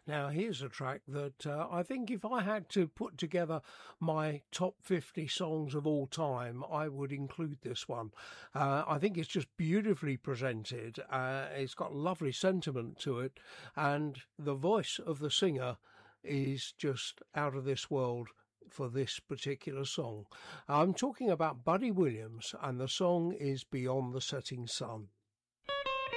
Now, here's a track that I think if I had to put together my top 50 songs of all time, I would include this one. I think it's just beautifully presented. It's got lovely sentiment to it, and the voice of the singer is just out of this world for this particular song. I'm talking about Buddy Williams, and the song is Beyond the Setting Sun.